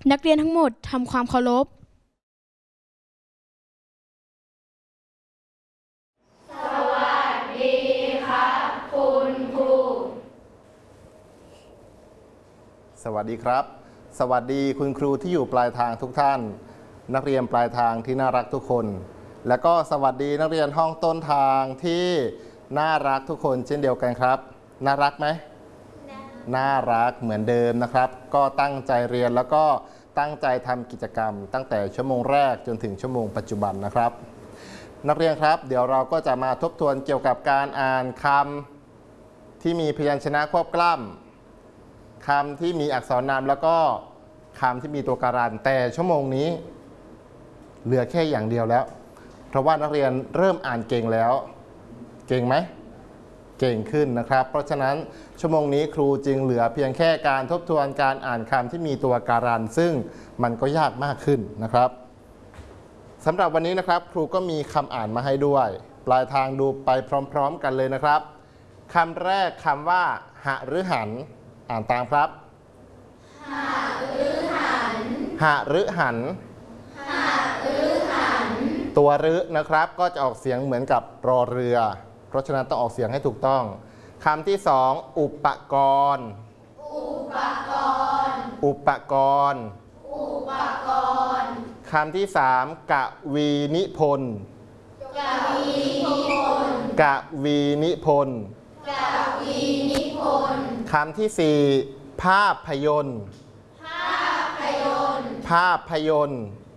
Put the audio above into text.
นักเรียนทั้งหมดทำความเคารพสวัสดีครับคุณครูสวัสดีครับสวัสดีคุณครูที่อยู่ปลายทางทุกท่านนักเรียนปลายทางที่น่ารักทุกคนและก็สวัสดีนักเรียนห้องต้นทางที่น่ารักทุกคนเช่นเดียวกันครับน่ารักไหมน่ารักเหมือนเดิมนะครับก็ตั้งใจเรียนแล้วก็ตั้งใจทำกิจกรรมตั้งแต่ชั่วโมงแรกจนถึงชั่วโมงปัจจุบันนะครับนักเรียนครับเดี๋ยวเราก็จะมาทบทวนเกี่ยวกับการอ่านคำที่มีพยัญชนะควบกล้ำคำที่มีอักษรนามแล้วก็คำที่มีตัวการันแต่ชั่วโมงนี้เหลือแค่อย่างเดียวแล้วเพราะว่านักเรียนเริ่มอ่านเก่งแล้วเก่งไหมเก่งขึ้นนะครับเพราะฉะนั้นชั่วโมงนี้ครูจึงเหลือเพียงแค่การทบทวนการอ่านคำที่มีตัวการันซึ่งมันก็ยากมากขึ้นนะครับสำหรับวันนี้นะครับครูก็มีคำอ่านมาให้ด้วยปลายทางดูไปพร้อมๆกันเลยนะครับคำแรกคำว่าหฤหันอ่านตามครับหฤหันหฤหันหฤหันตัวฤนะครับก็จะออกเสียงเหมือนกับรอเรือเพราะฉะนั้นต้องออกเสียงให้ถูกต้องคำที่สองอุปกรณ์อุปกรณ์อุปกรณ์อุปกรณ์คำที่สามกวีนิพนธ์กวีนิพนธ์กวีนิพนธ์กวีนิพนธ์คำที่สี่ภาพยนตร์ภาพยนตร์ภาพยนตร์